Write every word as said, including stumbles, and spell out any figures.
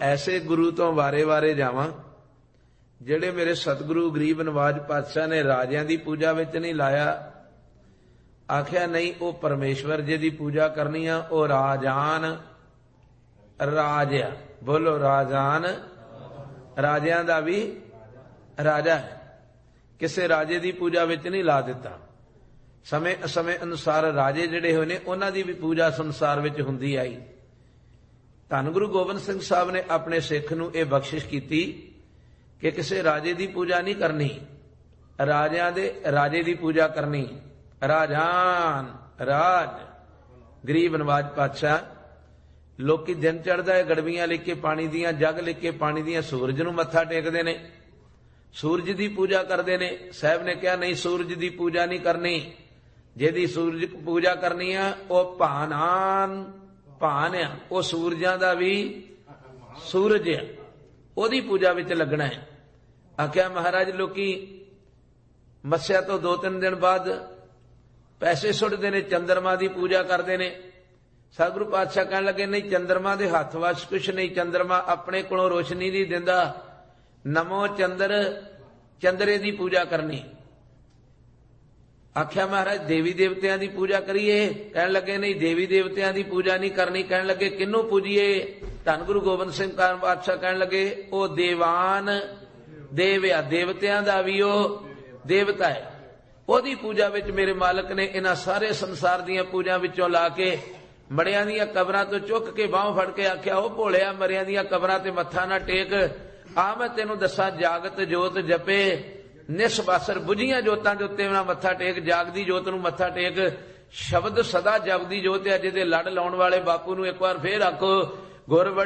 ऐसे गुरु तो वारे वारे जावां ਜਿਹੜੇ ਮੇਰੇ सतगुरु गरीब नवाज पातशाह ने राजियां दी पूजा विच नहीं लाया। आख्या नहीं, वो परमेश्वर जी की पूजा करनी आ, वो राजान राजा, बोलो राजान, राजियां दा भी राजा है, किसी राजे की पूजा विच नहीं ला दिता। समय समय अनुसार राजे जिहड़े होए ने उन्हां दी भी पूजा संसार विच हुंदी आई। धन गुरु गोबिंद सिंह साहब ने अपने सिख नूं इह बख्शिश कीती कि किसी राजे की पूजा नहीं करनी, राजियां दे राजे की पूजा करनी। राजान राज गरीब नवाज पातशाह, लोकी दिन चढ़दा है गड़बियां लेके पानी दियां, जग लेके पानी दियां सूरज नूं मत्था टेकदे ने, सूरज की पूजा करते ने। साहब ने कहा नहीं, सूरज की पूजा नहीं करनी, जिहदी सूरज की पूजा करनी है वह भानान भान आ, वह सूरजां दा भी सूरज है, ओदी पूजा विच लगना है। आख्या महाराज लोकी मस्या तो दो तीन दिन बाद पैसे सुटते ने, चंद्रमा की पूजा करते ने। सतगुरु पातशाह कहने लगे नहीं, चंद्रमा के हथ वश कुछ नहीं, चंद्रमा अपने कोलों रोशनी नहीं दिंदा, नमो चंद्र, चंद्रे की पूजा करनी। आख्या महाराज देवी देवतियां की पूजा करिए? कहने लगे नहीं, देवी देवतियां की पूजा नहीं करनी। कहने लगे किन्नू पूजिए? धन गुरु गोबिंद सिंह पातशाह कहने लगे ओ देवान देवया, देवतियां दा भी ओ देवता है, ओदी पूजा विच मेरे मालक ने इन्हां सारे संसार दीयां पूजा विचों ला के मरियां दीयां कबरां तो चुक के बाहों फड़ के आख्या ओ भोलिया, मरियां दीयां कबरां ते मत्था ना टेक, आ मैं तेनू दसां जागत जोत जपे, निसबासर बुझियां जोतां दे उत्ते ना मत्था टेक, जागदी जोत नूं मत्था टेक। शब्द सदा जपदी जोत है, जिहदे लड़ लाउण वाले बापू नूं एक बार फेर आखो गुर